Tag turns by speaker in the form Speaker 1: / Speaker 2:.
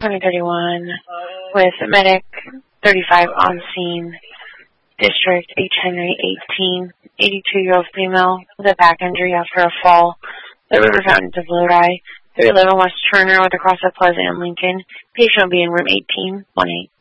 Speaker 1: 2031 with medic 35 on scene. District H. Henry 18, 82-year-old female with a back injury after a fall. The River Fountains of Lodi. 311 West Turner with a cross at Pleasant and Lincoln. Patient will be in room 1818.